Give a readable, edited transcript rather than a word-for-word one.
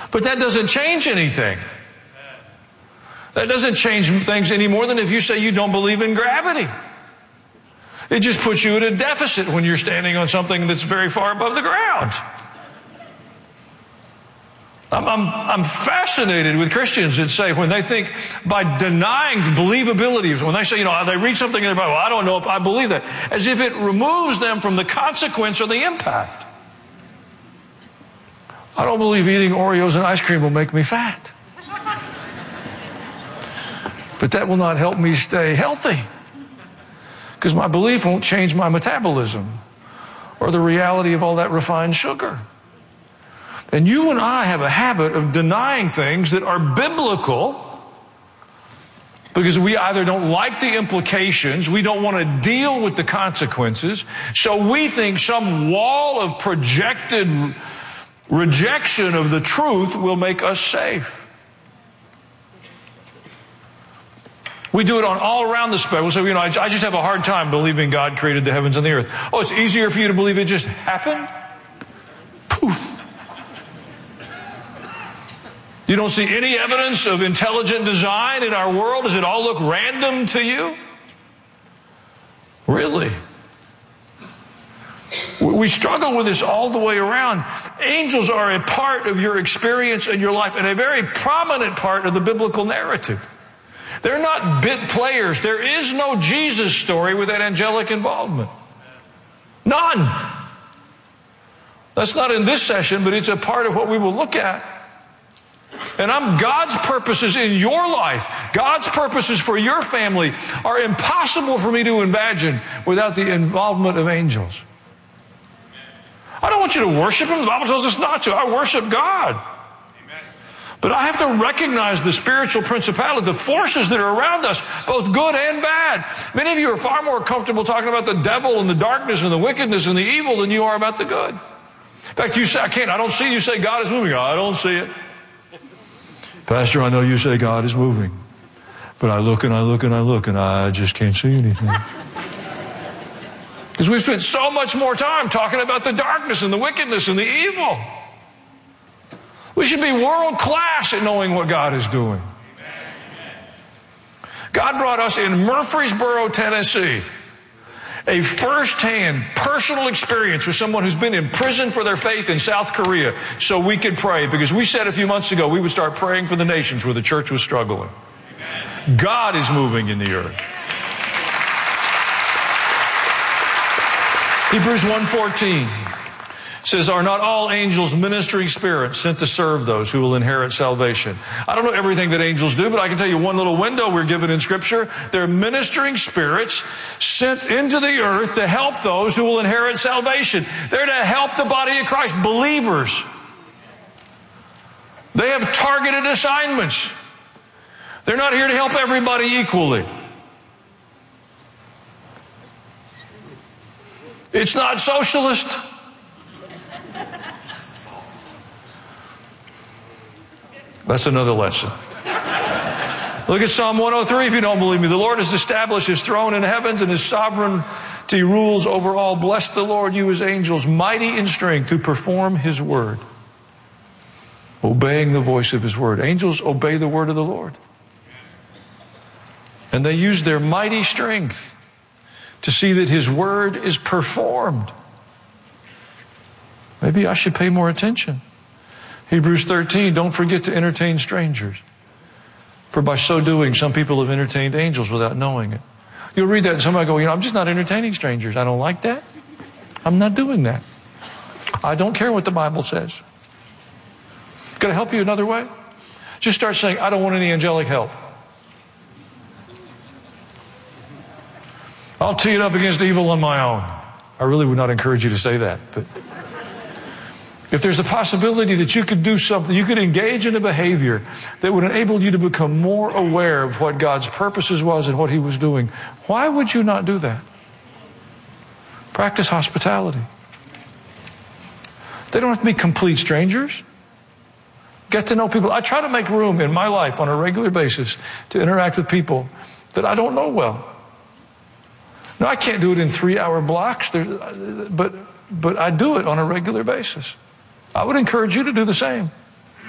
But that doesn't change anything. That doesn't change things any more than if you say you don't believe in gravity. It just puts you at a deficit when you're standing on something that's very far above the ground. I'm fascinated with Christians that say when they think by denying believability, when they say, they read something in their Bible, I don't know if I believe that, as if it removes them from the consequence or the impact. I don't believe eating Oreos and ice cream will make me fat. But that will not help me stay healthy, because my belief won't change my metabolism or the reality of all that refined sugar. And you and I have a habit of denying things that are biblical because we either don't like the implications, we don't want to deal with the consequences, so we think some wall of projected rejection of the truth will make us safe. We do it on all around the spectrum. So, I just have a hard time believing God created the heavens and the earth. Oh, it's easier for you to believe it just happened? Poof. You don't see any evidence of intelligent design in our world? Does it all look random to you? Really? We struggle with this all the way around. Angels are a part of your experience and your life, and a very prominent part of the biblical narrative. They're not bit players. There is no Jesus story with that angelic involvement. None. That's not in this session, but it's a part of what we will look at. And God's purposes in your life, God's purposes for your family are impossible for me to imagine without the involvement of angels. I don't want you to worship Him. The Bible tells us not to. I worship God. But I have to recognize the spiritual principality, the forces that are around us, both good and bad. Many of you are far more comfortable talking about the devil and the darkness and the wickedness and the evil than you are about the good. In fact, you say, I don't see it. You say God is moving. I don't see it. Pastor, I know you say God is moving, but I look and I look and I look and I just can't see anything. Because we've spent so much more time talking about the darkness and the wickedness and the evil. We should be world class at knowing what God is doing. God brought us in Murfreesboro, Tennessee, a first-hand personal experience with someone who's been in prison for their faith in South Korea so we could pray, because we said a few months ago we would start praying for the nations where the church was struggling. God is moving in the earth. Hebrews 1:14 says, are not all angels ministering spirits sent to serve those who will inherit salvation? I don't know everything that angels do, but I can tell you one little window we're given in Scripture. They're ministering spirits sent into the earth to help those who will inherit salvation. They're to help the body of Christ, believers. They have targeted assignments. They're not here to help everybody equally. It's not socialist. That's another lesson. Look at Psalm 103 if you don't believe me. The Lord has established His throne in the heavens, and His sovereignty rules over all. Bless the Lord, you His angels, mighty in strength, who perform His word, obeying the voice of His word. Angels obey the word of the Lord. And they use their mighty strength to see that His word is performed. Maybe I should pay more attention. Hebrews 13, don't forget to entertain strangers. For by so doing, some people have entertained angels without knowing it. You'll read that and somebody go, I'm just not entertaining strangers. I don't like that. I'm not doing that. I don't care what the Bible says. Can I help you another way? Just start saying, I don't want any angelic help. I'll tee it up against evil on my own. I really would not encourage you to say that, but if there's a possibility that you could do something, you could engage in a behavior that would enable you to become more aware of what God's purposes was and what He was doing, why would you not do that? Practice hospitality. They don't have to be complete strangers. Get to know people. I try to make room in my life on a regular basis to interact with people that I don't know well. Now, I can't do it in 3-hour blocks, but I do it on a regular basis. I would encourage you to do the same.